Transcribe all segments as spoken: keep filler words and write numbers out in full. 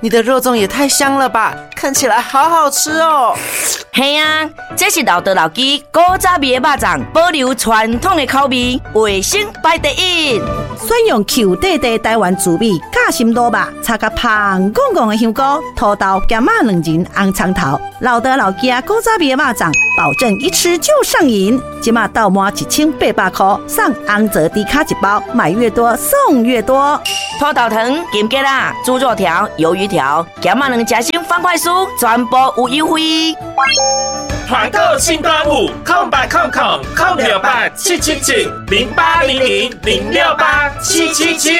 你的肉粽也太香了吧，看起来好好吃哦。 嘿啊，这是老德老鸡古早味的肉粽，保留传统的口味，卫生排第一。 选用 Q 弟弟台湾滋味夹心卤肉，插甲香滚滚的香菇、土豆、咸马两仁、红葱头，老德老鸡古早味的肉粽，保证一吃就上瘾。今嘛到满一千八百块，送红泽低卡一包，买越多送越多。 土豆糖、金桔啦、猪肉条、鱿鱼条、咸马两夹心方块酥，全部有优惠。 团购庆端午，空八空空空六八七七七零八零零零六八七七七。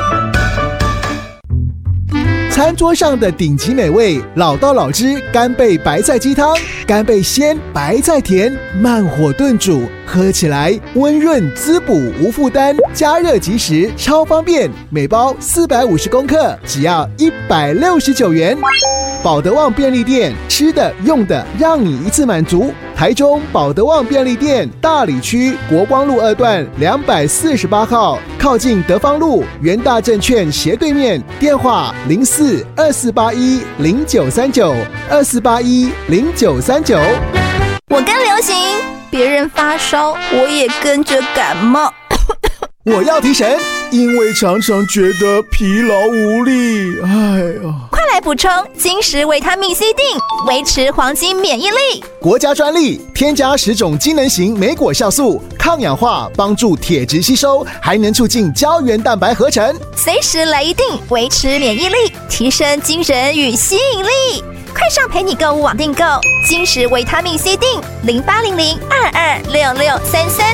餐桌上的顶级美味，老道老汁干贝白菜鸡汤，干贝鲜，白菜甜，慢火炖煮，喝起来温润滋补无负担，加热即食，超方便。每包四百五十公克，只要一百六十九元。保德旺便利店，吃的用的让你一次满足。台中保德旺便利店大里区国光路二段两百四十八号，靠近德芳路元大证券斜对面，电话零四二四八一零九三九二四八一零九三九。 我跟流行，别人发烧，我也跟着感冒。 我要提神，因为常常觉得疲劳无力。哎呀， 快来补充金石维他命 C 锭，维持黄金免疫力。 国家专利，添加十种机能型莓果酵素，抗氧化，帮助铁质吸收，还能促进胶原蛋白合成。 随时来一锭，维持免疫力，提升精神与吸引力。快上陪你购物网订购金石维他命 C 锭，零八零零二二六六三三。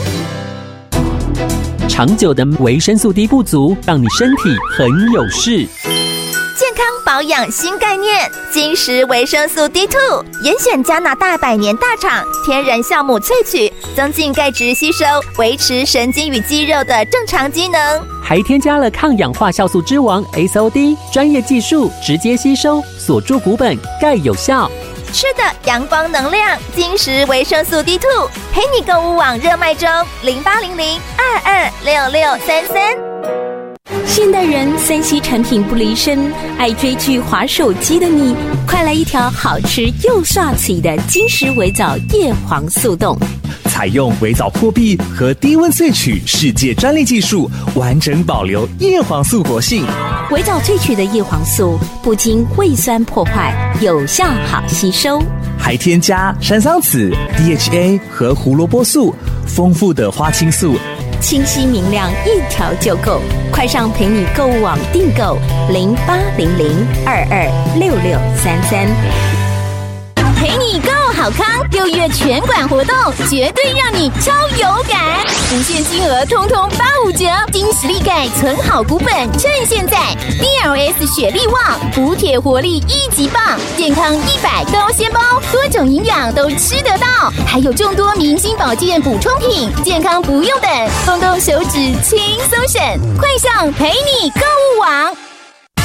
长久的维生素 D 不足，让你身体很有事。 健康保养新概念，金石维生素 D 二， 严选加拿大百年大厂天然酵母萃取，增进钙质吸收，维持神经与肌肉的正常机能。 还添加了抗氧化酵素之王 S O D， 专业技术直接吸收，锁住骨本，钙有效。 吃的阳光能量，金石维生素 D 二， 陪你购物网热卖中，零八零零二二六六三三。 现代人三 C 产品不离身，爱追剧滑手机的你，快来一条好吃又刷嘴的金石维藻叶黄素冻。 采用维藻破壁和低温萃取世界专利技术，完整保留叶黄素活性。 维藻萃取的叶黄素不经胃酸破坏，有效好吸收， 还添加山桑子、D H A 和胡萝卜素，丰富的花青素， 清晰明亮，一条就够。快上陪你购物网订购零八零零二二六六三三。 陪你购好康，六月全馆活动绝对让你超有感，无限金额通通八五折，金实力钙存好股本，趁现在 D L S 雪力旺，补铁活力一级棒，健康一百高纤包，多种营养都吃得到，还有众多明星保健补充品，健康不用等，动动手指轻松省，快上陪你购物网。